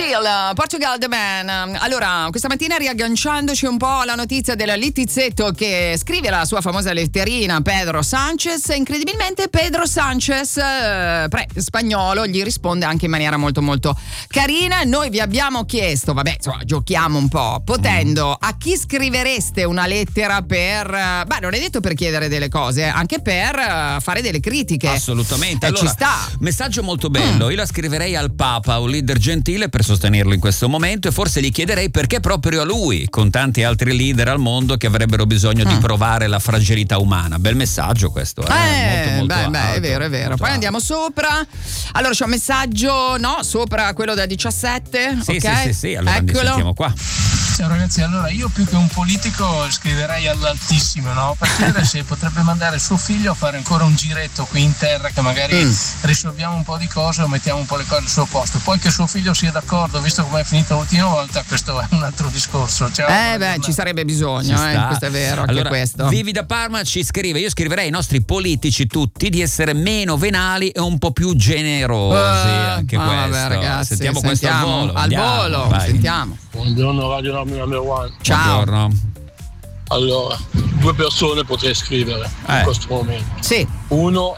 Chill, Portugal The Man. Allora, questa mattina riagganciandoci un po' alla notizia della Littizzetto che scrive la sua famosa letterina Pedro Sanchez, incredibilmente Pedro Sanchez, spagnolo, gli risponde anche in maniera molto molto carina. Noi vi abbiamo chiesto, vabbè, insomma, giochiamo un po', potendo, a chi scrivereste una lettera per, non è detto per chiedere delle cose, anche per fare delle critiche. Assolutamente. Allora, ci sta. Messaggio molto bello, io la scriverei al Papa, un leader gentile, per sostenerlo in questo momento, e forse gli chiederei perché proprio a lui, con tanti altri leader al mondo che avrebbero bisogno di provare la fragilità umana. Bel messaggio questo, molto alto, è vero. Poi alto. Andiamo sopra. Allora c'è un messaggio, sopra quello da 17. Sì, ok? sì, allora eccolo. sentiamo qua. Ciao ragazzi, allora io più che un politico scriverei all'Altissimo, no? Per chiedere se potrebbe mandare suo figlio a fare ancora un giretto qui in terra, che magari risolviamo un po' di cose o mettiamo un po' le cose al suo posto. Poi che suo figlio sia d'accordo, visto come è finita l'ultima volta, questo è un altro discorso. Ciao, ci sarebbe bisogno, questo è vero. Anche allora, questo. Vivi da Parma ci scrive: io scriverei ai nostri politici tutti di essere meno venali e un po' più generosi. Anche questo. Vabbè, ragazzi, sentiamo questo al volo. Volo, vai. sentiamo. Buongiorno Radio Number One. Ciao. Buongiorno. Allora, 2 persone potrei scrivere in questo momento. Sì. Uno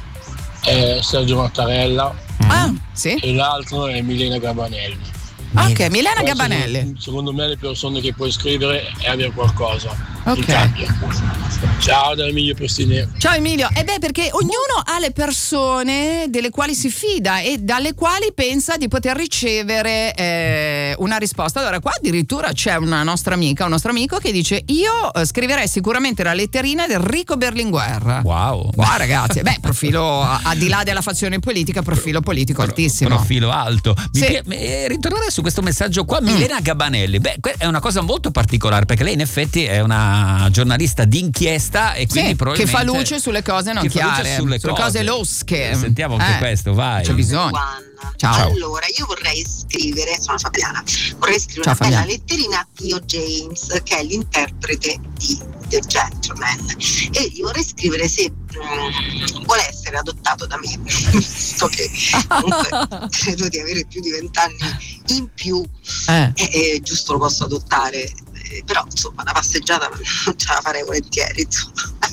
è Sergio Mattarella sì. e l'altro è Milena Gabanelli. Ok, Milena Gabanelli. Secondo me le persone che puoi scrivere è avere qualcosa. Ok. Ciao da Emilio Prestinè. Ciao Emilio. Perché ognuno ha le persone delle quali si fida e dalle quali pensa di poter ricevere una risposta. Allora qua addirittura c'è una nostra amica, un nostro amico che dice: io scriverei sicuramente la letterina del Enrico Berlinguer. Wow. Ragazzi, profilo al di là della fazione politica, profilo politico altissimo. Profilo alto. Sì. Ritornare su questo messaggio qua, Milena Gabanelli. È una cosa molto particolare, perché lei in effetti è una giornalista d'inchiesta e quindi che fa luce sulle cose non chiare, sulle cose losche. Sentiamo anche questo, vai. C'è bisogno. Ciao. Allora, io vorrei scrivere, sono Fabiana, una bella letterina a Theo James, che è l'interprete di The Gentleman, e gli vorrei scrivere se vuole essere adottato da me, visto che comunque credo di avere più di 20 anni in più, e giusto lo posso adottare, però insomma una passeggiata ce la farei volentieri, insomma.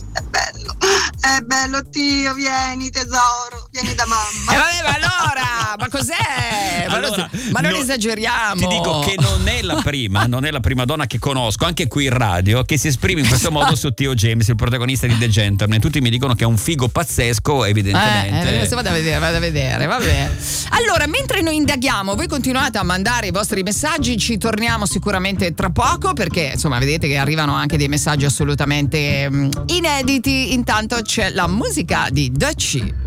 È bello Tio, vieni tesoro, vieni da mamma. Ma allora, ma cos'è? Ma non esageriamo. Ti dico che non è la prima donna che conosco, anche qui in radio, che si esprime in questo modo su Theo James, il protagonista di The Gentleman. Tutti mi dicono che è un figo pazzesco, evidentemente. Adesso vado a vedere, va bene. Allora, mentre noi indaghiamo, voi continuate a mandare i vostri messaggi, ci torniamo sicuramente tra poco, perché insomma vedete che arrivano anche dei messaggi assolutamente inediti. Intanto c'è la musica di Dutchie.